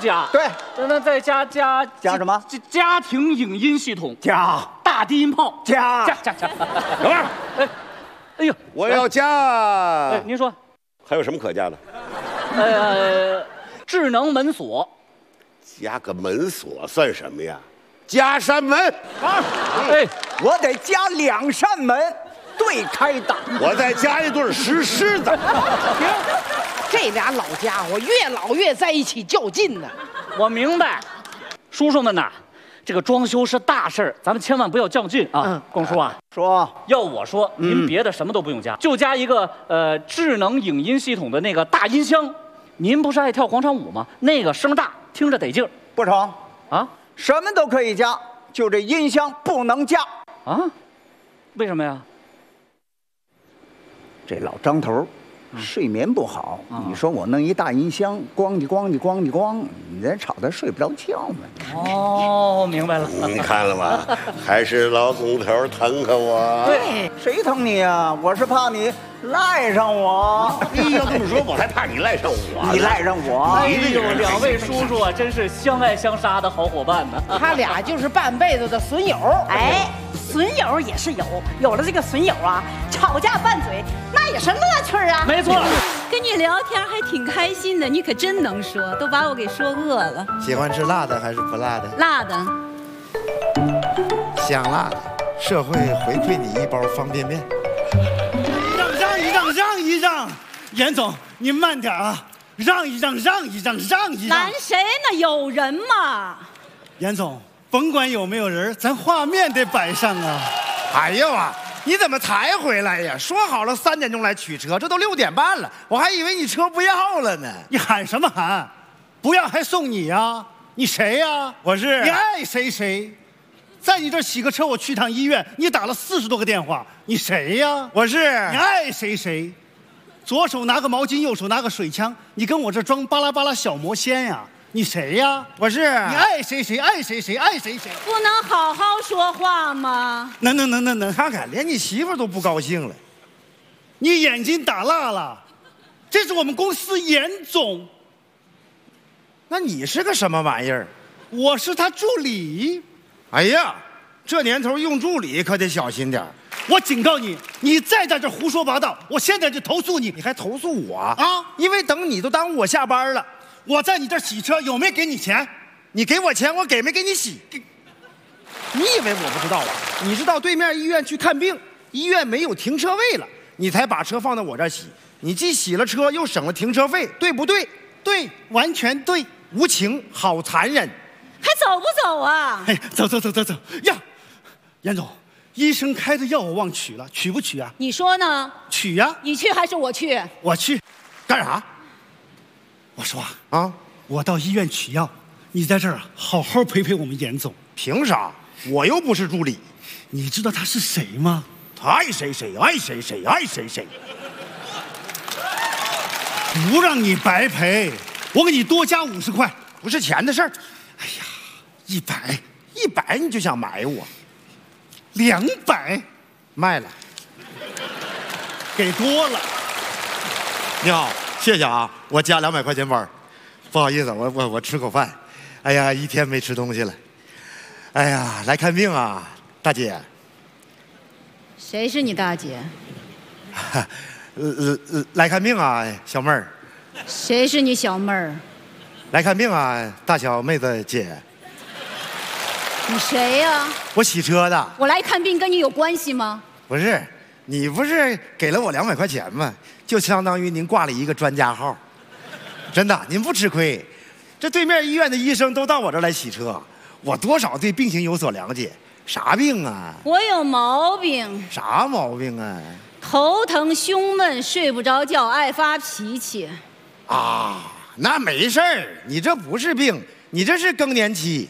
加。 对， 那再加什么？ 家庭影音系统加大低音炮加。 等会儿，哎呦， 我要加。 哎，您说还有什么可加的？ 智能门锁。 加个门锁算什么呀？加扇门啊！ 哎， 我得加2扇门，对开的。 我再加一对石狮子。 行，这俩老家伙越老越在一起较劲呢。 我明白，叔叔们呐，这个装修是大事儿，咱们千万不要较劲啊。龚叔啊， 说要我说，您别的什么都不用加，就加一个智能影音系统的那个大音箱。您不是爱跳广场舞吗？那个声大，听着得劲儿。 不成啊， 什么都可以加，就这音箱不能加啊？为什么呀？ 这老张头睡眠不好，你说我弄一大音箱，咣叽咣叽咣叽咣，你这吵他睡不着觉嘛？ 哦，明白了。 你看了吧？还是老总头疼可我。 对，谁疼你呀？我是怕你赖上我。 你要这么说，我还怕你赖上我。 你赖上我。 哎呦，两位叔叔啊，真是相爱相杀的好伙伴呢。 他俩就是半辈子的损友。 哎，损友也是有了这个损友啊，吵架拌嘴那也是乐趣啊。 没错， 跟你聊天还挺开心的，你可真能说，都把我给说饿了。 喜欢吃辣的还是不辣的？ 辣的。 香辣的，社会回馈你1包方便面。 让，严总您慢点啊，让一让。 拦谁呢？有人吗？ 严总，甭管有没有人，咱画面得摆上啊。 哎呦啊！你怎么才回来呀？说好了3点钟来取车，这都6点半了，我还以为你车不要了呢。 你喊什么喊？不要还送你呀？你谁呀？ 我是。 你爱谁？在你这儿洗个车，我去趟医院，你打了40多个电话，你谁呀？ 我是。 你爱谁？左手拿个毛巾，右手拿个水枪，你跟我这装巴拉巴拉小魔仙呀？你谁呀？ 我是。 你爱谁？爱谁？ 不能好好说话吗？ 能， 看看，连你媳妇都不高兴了。 你眼睛打蜡了，这是我们公司严总。 那你是个什么玩意儿？ 我是他助理。 哎呀，这年头用助理可得小心点。 我警告你，你再在这胡说八道，我现在就投诉你。 你还投诉我啊？ 因为等你都耽误我下班了。 我在你这儿洗车，有没有给你钱？ 你给我钱，我给没给你洗？你以为我不知道啊？你是到对面医院去看病，医院没有停车位了，你才把车放到我这儿洗。你既洗了车，又省了停车费，对不对？ 对，完全对。 无情，好残忍。 还走不走啊？ 哎，走呀！严总，医生开的药我忘取了，取不取啊？ 你说呢？ 取呀！ 你去还是我去？ 我去。 干啥？ 我说啊， 我到医院取药，你在这儿好好陪陪我们严总。 凭啥？我又不是助理。 你知道他是谁吗？ 他爱谁，爱谁。 不让你白赔，我给你多加50块， 不是钱的事儿。 哎呀 ，100你就想买我 ？200， 卖了， 给多了。 你好，谢谢啊，我加200块钱班。不好意思，我吃口饭。哎呀，1天没吃东西了。哎呀，来看病啊，大姐。 谁是你大姐？ 来看病啊，小妹儿。 谁是你小妹儿？ 来看病啊，大小妹子姐。 你谁呀？ 我洗车的。 我来看病跟你有关系吗？ 不是，你不是给了我200块钱吗？就相当于您挂了一个专家号。真的，您不吃亏。这对面医院的医生都到我这儿来洗车，我多少对病情有所了解。啥病啊？ 我有毛病。 啥毛病啊？ 头疼、胸闷、睡不着觉、爱发脾气。 啊，那没事儿，你这不是病，你这是更年期。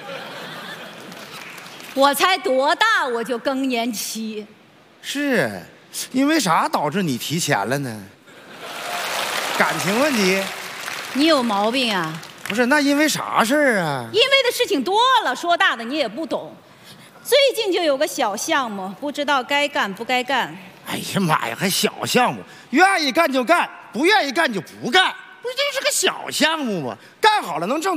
我才多大我就更年期？ 是，因为啥导致你提前了呢？感情问题？ 你有毛病啊？ 不是，那因为啥事儿啊？ 因为的事情多了，说大的你也不懂。最近就有个小项目，不知道该干不该干。 哎呀妈呀，还小项目，愿意干就干，不愿意干就不干，不是这是个小项目吗？干好了能挣